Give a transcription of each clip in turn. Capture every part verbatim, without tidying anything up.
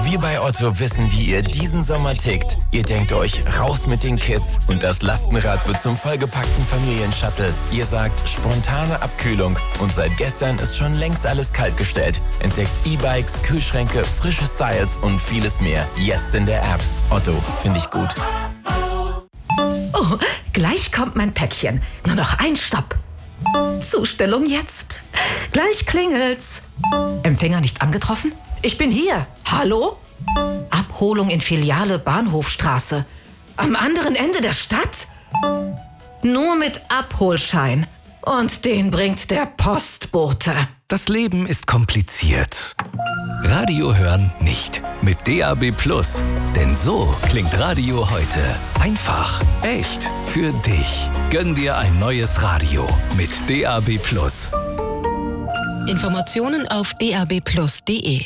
Wir bei Otto wissen, wie ihr diesen Sommer tickt. Ihr denkt euch, raus mit den Kids und das Lastenrad wird zum vollgepackten Familienshuttle. Ihr sagt, spontane Abkühlung und seit gestern ist schon längst alles kaltgestellt. Entdeckt E-Bikes, Kühlschränke, frische Styles und vieles mehr. Jetzt in der App. Otto, finde ich gut. Oh, gleich kommt mein Päckchen. Nur noch ein Stopp. Zustellung jetzt. Gleich klingelt's. Empfänger nicht angetroffen? Ich bin hier. Hallo? Abholung in Filiale Bahnhofstraße. Am anderen Ende der Stadt? Nur mit Abholschein. Und den bringt der Postbote. Das Leben ist kompliziert. Radio hören nicht. Mit D A B Plus. Denn so klingt Radio heute. Einfach, echt, für dich. Gönn dir ein neues Radio mit D A B Plus. Informationen auf d a b plus punkt d e.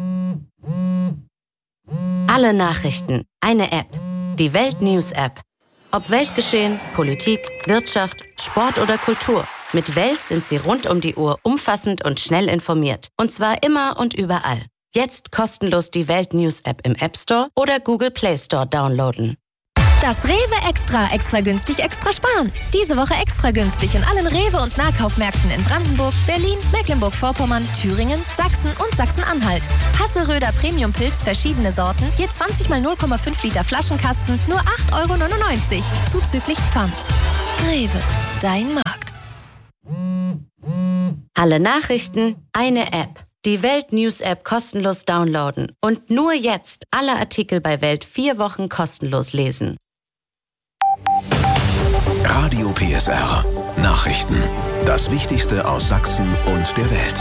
Alle Nachrichten, eine App. Die Welt-News-App. Ob Weltgeschehen, Politik, Wirtschaft, Sport oder Kultur. Mit Welt sind Sie rund um die Uhr umfassend und schnell informiert. Und zwar immer und überall. Jetzt kostenlos die Welt-News-App im App Store oder Google Play Store downloaden. Das Rewe Extra, extra günstig, extra sparen. Diese Woche extra günstig in allen Rewe- und Nahkaufmärkten in Brandenburg, Berlin, Mecklenburg-Vorpommern, Thüringen, Sachsen und Sachsen-Anhalt. Hasseröder Premium-Pilz, verschiedene Sorten, je zwanzig mal null Komma fünf Liter Flaschenkasten, nur acht Euro neunundneunzig, zuzüglich Pfand. Rewe, dein Markt. Alle Nachrichten, eine App. Die Welt-News-App kostenlos downloaden. Und nur jetzt alle Artikel bei Welt vier Wochen kostenlos lesen. Radio P S R. Nachrichten. Das Wichtigste aus Sachsen und der Welt.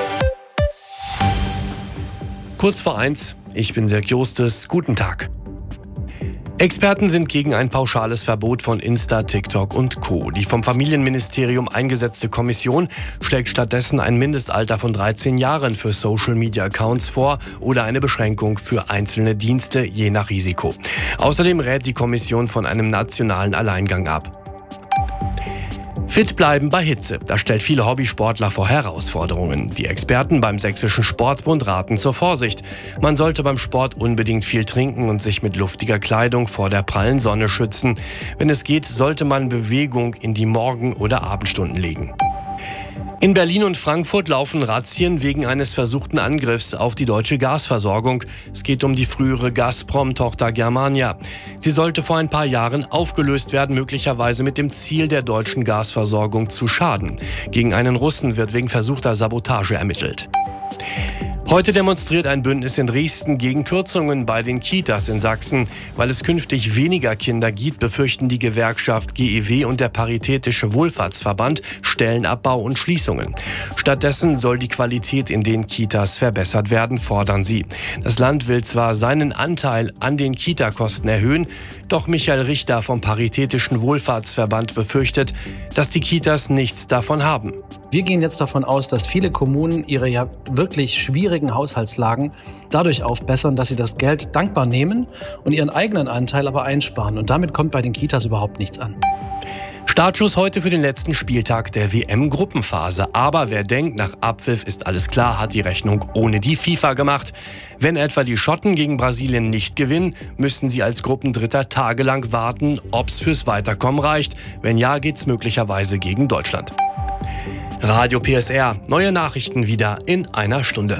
Kurz vor eins, ich bin Dirk Jostes. Guten Tag. Experten sind gegen ein pauschales Verbot von Insta, TikTok und Co. Die vom Familienministerium eingesetzte Kommission schlägt stattdessen ein Mindestalter von dreizehn Jahren für Social-Media-Accounts vor oder eine Beschränkung für einzelne Dienste je nach Risiko. Außerdem rät die Kommission von einem nationalen Alleingang ab. Fit bleiben bei Hitze. Das stellt viele Hobbysportler vor Herausforderungen. Die Experten beim Sächsischen Sportbund raten zur Vorsicht. Man sollte beim Sport unbedingt viel trinken und sich mit luftiger Kleidung vor der prallen Sonne schützen. Wenn es geht, sollte man Bewegung in die Morgen- oder Abendstunden legen. In Berlin und Frankfurt laufen Razzien wegen eines versuchten Angriffs auf die deutsche Gasversorgung. Es geht um die frühere Gazprom-Tochter Germania. Sie sollte vor ein paar Jahren aufgelöst werden, möglicherweise mit dem Ziel, der deutschen Gasversorgung zu schaden. Gegen einen Russen wird wegen versuchter Sabotage ermittelt. Heute demonstriert ein Bündnis in Dresden gegen Kürzungen bei den Kitas in Sachsen. Weil es künftig weniger Kinder gibt, befürchten die Gewerkschaft G E W und der Paritätische Wohlfahrtsverband Stellenabbau und Schließungen. Stattdessen soll die Qualität in den Kitas verbessert werden, fordern sie. Das Land will zwar seinen Anteil an den Kitakosten erhöhen, doch Michael Richter vom Paritätischen Wohlfahrtsverband befürchtet, dass die Kitas nichts davon haben. Wir gehen jetzt davon aus, dass viele Kommunen ihre ja wirklich schwierigen Haushaltslagen dadurch aufbessern, dass sie das Geld dankbar nehmen und ihren eigenen Anteil aber einsparen. Und damit kommt bei den Kitas überhaupt nichts an. Startschuss heute für den letzten Spieltag der W M-Gruppenphase. Aber wer denkt, nach Abpfiff ist alles klar, hat die Rechnung ohne die FIFA gemacht. Wenn etwa die Schotten gegen Brasilien nicht gewinnen, müssen sie als Gruppendritter tagelang warten, ob's fürs Weiterkommen reicht. Wenn ja, geht's möglicherweise gegen Deutschland. Radio P S R, neue Nachrichten wieder in einer Stunde.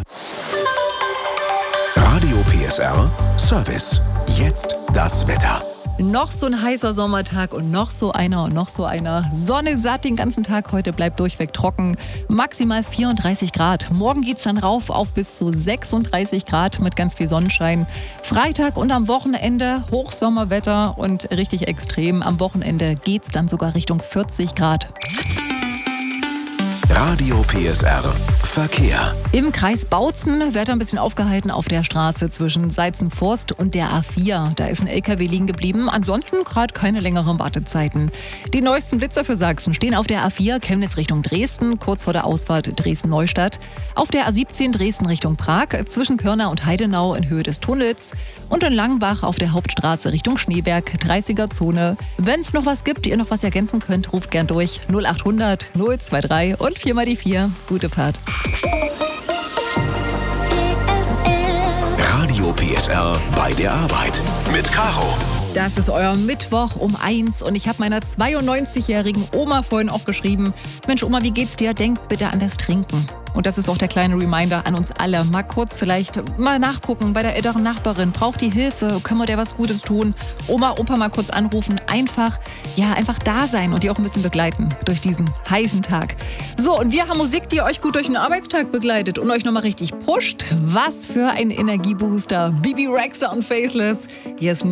Radio P S R, Service. Jetzt das Wetter. Noch so ein heißer Sommertag und noch so einer und noch so einer. Sonne satt den ganzen Tag, heute bleibt durchweg trocken. Maximal vierunddreißig Grad. Morgen geht's dann rauf auf bis zu sechsunddreißig Grad mit ganz viel Sonnenschein. Freitag und am Wochenende Hochsommerwetter und richtig extrem. Am Wochenende geht's dann sogar Richtung vierzig Grad. Radio P S R Verkehr. Im Kreis Bautzen wird ein bisschen aufgehalten auf der Straße zwischen Seizenforst und der A vier. Da ist ein L K W liegen geblieben. Ansonsten gerade keine längeren Wartezeiten. Die neuesten Blitzer für Sachsen stehen auf der A vier Chemnitz Richtung Dresden, kurz vor der Ausfahrt Dresden-Neustadt. Auf der A siebzehn Dresden Richtung Prag, zwischen Pirna und Heidenau in Höhe des Tunnels. Und in Langenbach auf der Hauptstraße Richtung Schneeberg, dreißiger Zone. Wenn es noch was gibt, ihr noch was ergänzen könnt, ruft gern durch null achthundert null drei drei und vier mal die vier. Gute Fahrt. Radio P S R bei der Arbeit mit Caro. Das ist euer Mittwoch um eins und ich habe meiner zweiundneunzigjährigen Oma vorhin auch geschrieben, Mensch Oma, wie geht's dir? Denk bitte an das Trinken. Und das ist auch der kleine Reminder an uns alle. Mal kurz vielleicht mal nachgucken bei der älteren Nachbarin. Braucht die Hilfe? Können wir der was Gutes tun? Oma, Opa mal kurz anrufen. Einfach, ja, einfach da sein und die auch ein bisschen begleiten durch diesen heißen Tag. So, und wir haben Musik, die euch gut durch den Arbeitstag begleitet und euch nochmal richtig pusht. Was für ein Energiebooster. Bibi Rexha und Faceless. Hier ist